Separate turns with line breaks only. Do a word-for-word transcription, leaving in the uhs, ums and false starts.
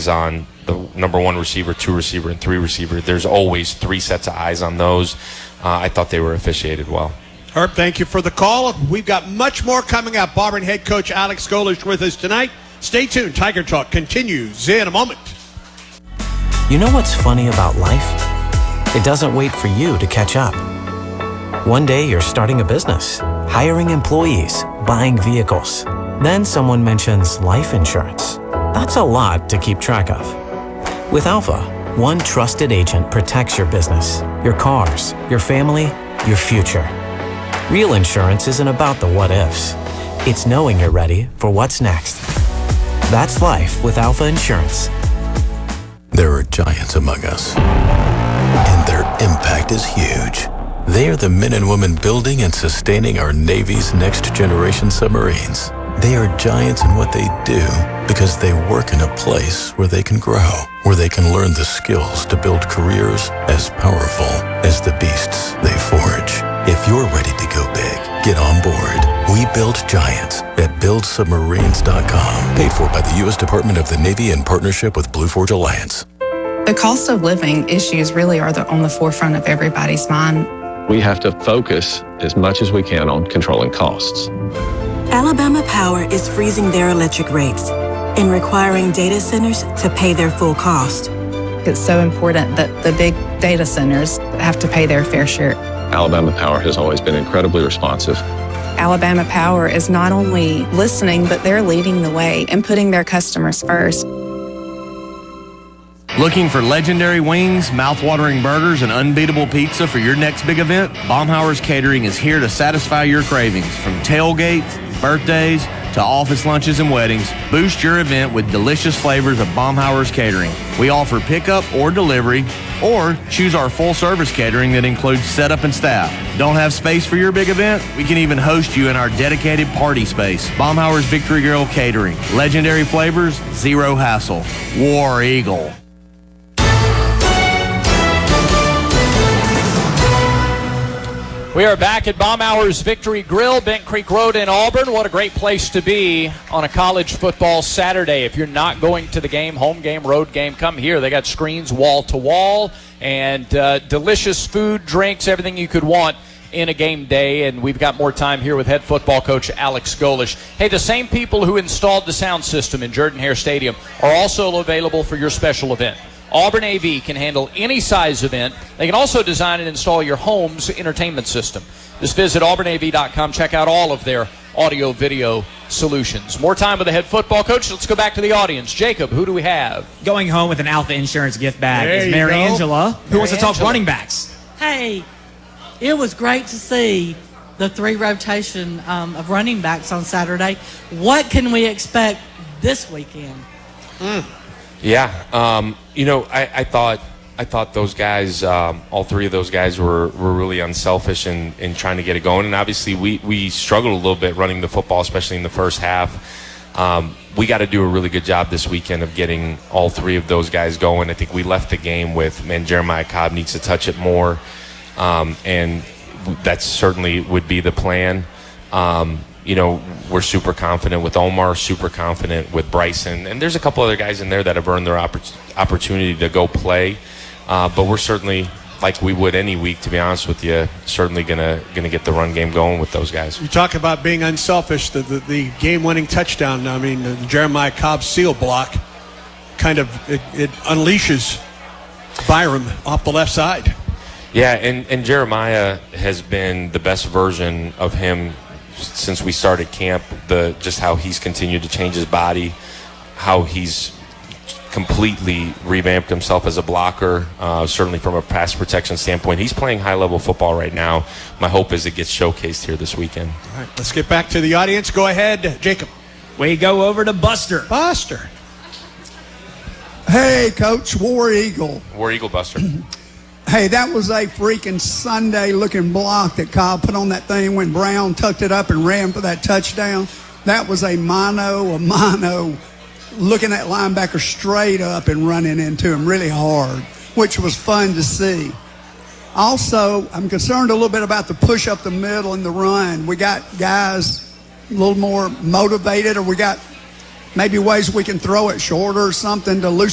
eyes on the number one receiver, two receiver, and three receiver. There's always three sets of eyes on those. Uh, I thought they were officiated well.
Herb, thank you for the call. We've got much more coming up. Auburn head coach Alex Golesh with us tonight. Stay tuned. Tiger Talk continues in a moment.
You know what's funny about life? It doesn't wait for you to catch up. One day you're starting a business, hiring employees, buying vehicles. Then someone mentions life insurance. That's a lot to keep track of. With Alpha, one trusted agent protects your business, your cars, your family, your future. Real insurance isn't about the what-ifs. It's knowing you're ready for what's next. That's life with Alpha Insurance.
There are giants among us, and their impact is huge. They are the men and women building and sustaining our Navy's next-generation submarines. They are giants in what they do because they work in a place where they can grow, where they can learn the skills to build careers as powerful as the beasts they forge. If you're ready to go big, get on board. We build giants at build submarines dot com. Paid for by the U S Department of the Navy in partnership with Blue Forge Alliance.
The cost of living issues really are the, on the forefront of everybody's mind.
We have to focus as much as we can on controlling costs.
Alabama Power is freezing their electric rates and requiring data centers to pay their full cost.
It's so important that the big data centers have to pay their fair share.
Alabama Power has always been incredibly responsive.
Alabama Power is not only listening, but they're leading the way and putting their customers first.
Looking for legendary wings, mouth-watering burgers, and unbeatable pizza for your next big event? Baumhauer's Catering is here to satisfy your cravings. From tailgates, birthdays, to office lunches and weddings, boost your event with delicious flavors of Baumhauer's Catering. We offer pickup or delivery, or choose our full-service catering that includes setup and staff. Don't have space for your big event? We can even host you in our dedicated party space. Baumhauer's Victory Grill Catering. Legendary flavors, zero hassle. War Eagle.
We are back at Baumhauer's Victory Grill, Bent Creek Road in Auburn. What a great place to be on a college football Saturday. If you're not going to the game, home game, road game, come here. They got screens wall to wall and uh, delicious food, drinks, everything you could want in a game day. And we've got more time here with head football coach Alex Golesh. Hey, the same people who installed the sound system in Jordan-Hare Stadium are also available for your special event. Auburn A V can handle any size event. They can also design and install your home's entertainment system. Just visit auburn a v dot com. Check out all of their audio-video solutions. More time with the head football coach. Let's go back to the audience. Jacob, who do we have?
Going home with an Alpha Insurance gift bag
There
is
you
Mary
go.
Angela, who
Mary
wants to talk
Angela.
running backs.
Hey, it was great to see the three rotation um, of running backs on Saturday. What can we expect this weekend?
Mm. Yeah, um, you know, I, I thought I thought those guys, um, all three of those guys were, were really unselfish in, in trying to get it going. And obviously we, we struggled a little bit running the football, especially in the first half. Um, we got to do a really good job this weekend of getting all three of those guys going. I think we left the game with, man, Jeremiah Cobb needs to touch it more. Um, and that certainly would be the plan. Um, you know, we're super confident with Omar, super confident with Bryson. And there's a couple other guys in there that have earned their oppor- opportunity to go play. Uh, but we're certainly, like we would any week, to be honest with you, certainly gonna gonna get the run game going with those guys.
You talk about being unselfish. The, the, the game-winning touchdown, I mean, the Jeremiah Cobb seal block kind of, it, it unleashes Byram off the left side.
Yeah, and, and Jeremiah has been the best version of him since we started camp. The just how he's continued to change his body, how he's completely revamped himself as a blocker, uh, certainly from a pass protection standpoint. He's playing high-level football right now. My hope is it gets showcased here this weekend.
All right, let's get back to the audience. Go ahead, Jacob.
We go over to Buster.
Buster.
Hey, Coach, War Eagle.
War Eagle Buster.
Hey, that was a freaking Sunday-looking block that Cobb put on that thing when Brown tucked it up and ran for that touchdown. That was a mono, a mono, looking at linebacker straight up and running into him really hard, which was fun to see. Also, I'm concerned a little bit about the push up the middle and the run. We got guys a little more motivated, or we got maybe ways we can throw it shorter or something to loosen